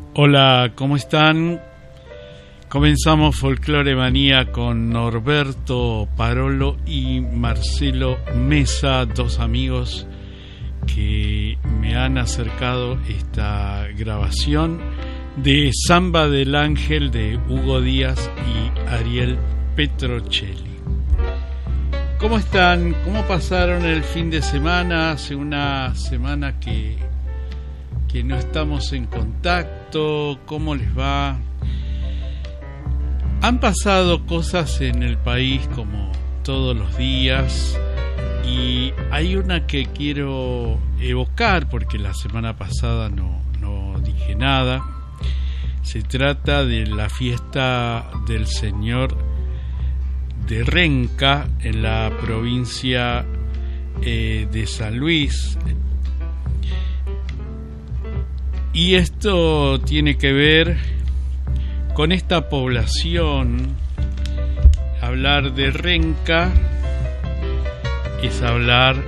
Hola, ¿cómo están? Comenzamos Folclore Manía con Norberto Parolo y Marcelo Mesa, dos amigos que me han acercado esta grabación de Samba del Ángel de Hugo Díaz y Ariel Petrocelli. ¿Cómo están? ¿Cómo pasaron el fin de semana? Hace una semana que no estamos en contacto. ¿Cómo les va? Han pasado cosas en el país como todos los días, y hay una que quiero evocar porque la semana pasada no dije nada. Se trata de la fiesta del Señor de Renca en la provincia de San Luis. Y esto tiene que ver con esta población. Hablar de Renca es hablar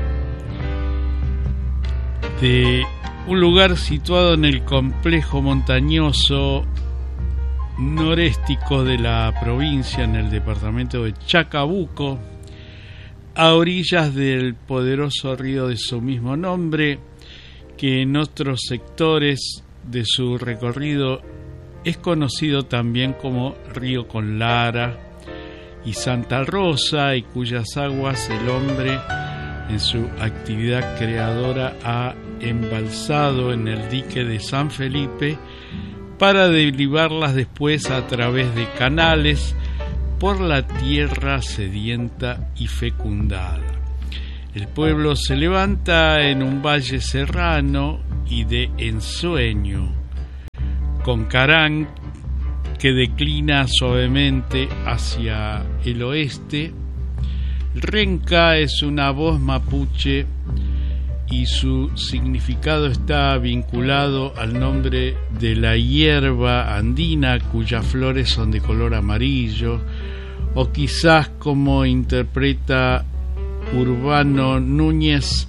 de un lugar situado en el complejo montañoso noréstico de la provincia, en el departamento de Chacabuco, a orillas del poderoso río de su mismo nombre, que en otros sectores de su recorrido es conocido también como Río Conlara y Santa Rosa, y cuyas aguas el hombre en su actividad creadora ha embalsado en el dique de San Felipe para derivarlas después a través de canales por la tierra sedienta y fecundada. El pueblo se levanta en un valle serrano y de ensueño, con Carán, que declina suavemente hacia el oeste. Renca es una voz mapuche y su significado está vinculado al nombre de la hierba andina cuyas flores son de color amarillo, o quizás, como interpreta Urbano Núñez,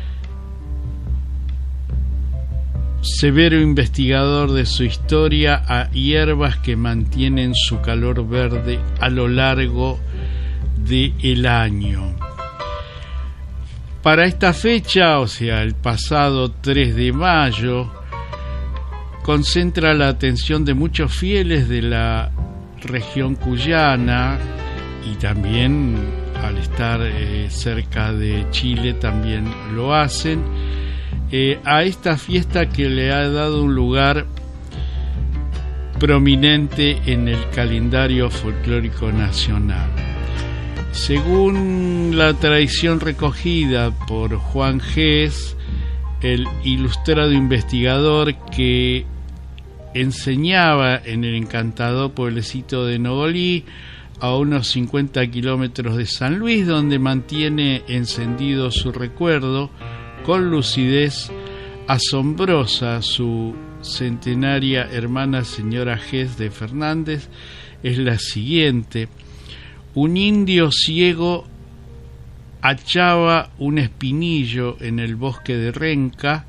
severo investigador de su historia, a hierbas que mantienen su color verde a lo largo del año. Para esta fecha, o sea, el pasado 3 de mayo, concentra la atención de muchos fieles de la región cuyana, y también al estar cerca de Chile también lo hacen, a esta fiesta que le ha dado un lugar prominente en el calendario folclórico nacional. Según la tradición recogida por Juan Gés, el ilustrado investigador que enseñaba en el encantador pueblecito de Nogolí, a unos 50 kilómetros de San Luis, donde mantiene encendido su recuerdo con lucidez asombrosa su centenaria hermana señora Gés de Fernández, es la siguiente: un indio ciego hallaba un espinillo en el bosque de Renca,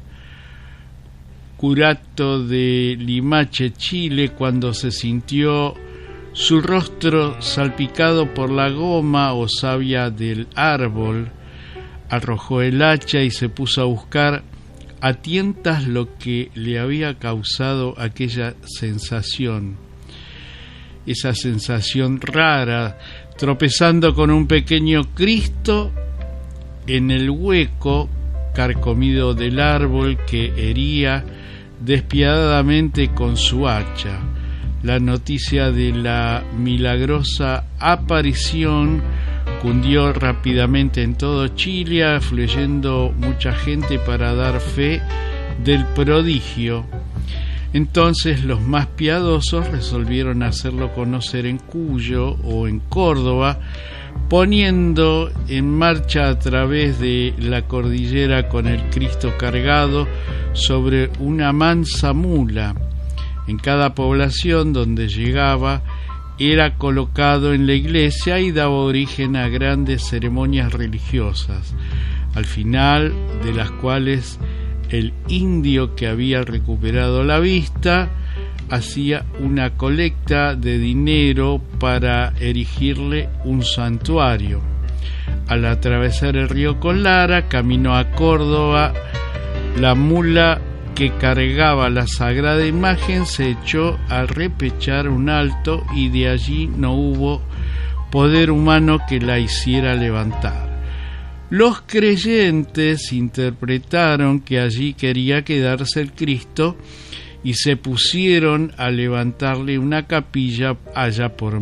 curato de Limache, Chile, cuando se sintió su rostro salpicado por la goma o savia del árbol. Arrojó el hacha y se puso a buscar a tientas lo que le había causado aquella sensación, esa sensación rara, tropezando con un pequeño Cristo en el hueco carcomido del árbol que hería despiadadamente con su hacha. La noticia de la milagrosa aparición cundió rápidamente en todo Chile, afluyendo mucha gente para dar fe del prodigio. Entonces los más piadosos resolvieron hacerlo conocer en Cuyo o en Córdoba, poniendo en marcha a través de la cordillera con el Cristo cargado sobre una mansa mula. En cada población donde llegaba era colocado en la iglesia y daba origen a grandes ceremonias religiosas, al final de las cuales el indio que había recuperado la vista hacía una colecta de dinero para erigirle un santuario. Al atravesar el río Colara, camino a Córdoba, la mula que cargaba la sagrada imagen se echó a repechar un alto y de allí no hubo poder humano que la hiciera levantar. Los creyentes interpretaron que allí quería quedarse el Cristo y se pusieron a levantarle una capilla allá por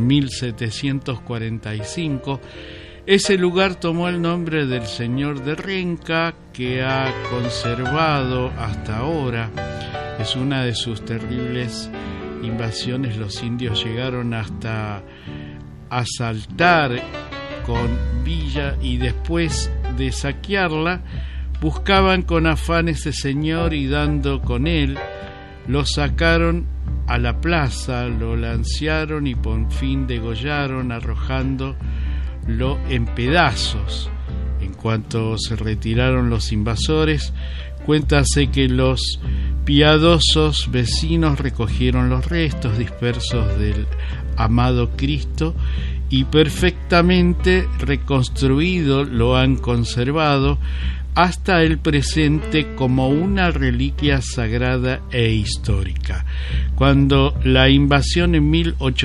1745. Ese lugar tomó el nombre del Señor de Renca, que ha conservado hasta ahora. Es una de sus terribles invasiones. Los indios llegaron hasta asaltar con Villa y después de saquearla, buscaban con afán ese señor y dando con él, lo sacaron a la plaza, lo lancearon y por fin degollaron, arrojándolo en pedazos. En cuanto se retiraron los invasores, cuéntase que los piadosos vecinos recogieron los restos dispersos del amado Cristo y perfectamente reconstruido lo han conservado hasta el presente como una reliquia sagrada e histórica. Cuando la invasión en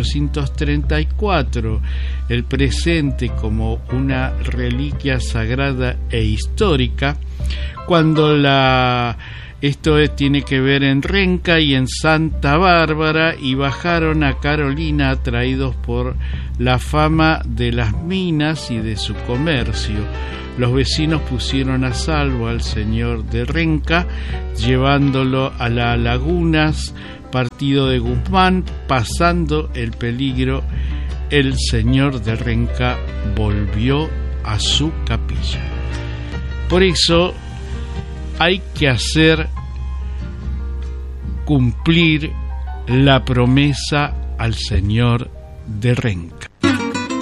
1834, el presente como una reliquia sagrada e histórica, cuando esto tiene que ver en Renca y en Santa Bárbara, y bajaron a Carolina atraídos por la fama de las minas y de su comercio. Los vecinos pusieron a salvo al señor de Renca, llevándolo a las Lagunas, partido de Guzmán. Pasando el peligro, el señor de Renca volvió a su capilla. Por eso hay que hacer cumplir la promesa al señor de Renca.